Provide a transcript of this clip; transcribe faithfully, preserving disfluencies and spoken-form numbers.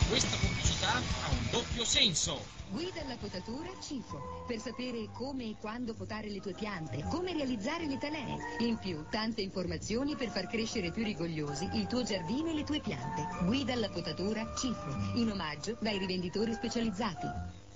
Questa pubblicità ha un doppio senso. Guida alla potatura Cifo, per sapere come e quando potare le tue piante, come realizzare le talee. In più, tante informazioni per far crescere più rigogliosi il tuo giardino e le tue piante. Guida alla potatura Cifo, in omaggio dai rivenditori specializzati.